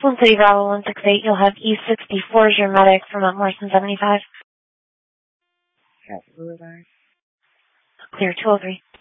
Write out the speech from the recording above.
Twin City Bravo 168, you'll have E64 as your medic from Mount Morrison 75. Copy. Clear 203.